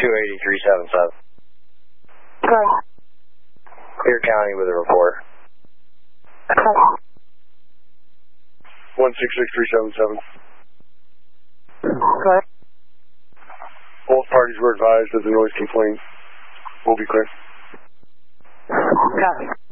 28377. Okay. Clear County with a report. Okay. 166377. Okay. Both parties were advised of the noise complaint. We'll be clear. Okay.